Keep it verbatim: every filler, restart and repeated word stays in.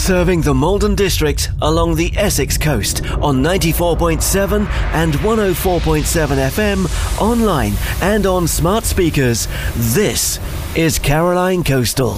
Serving the Malden district along the Essex coast on ninety-four point seven and one oh four point seven F M, online and on smart speakers. This is Caroline Coastal.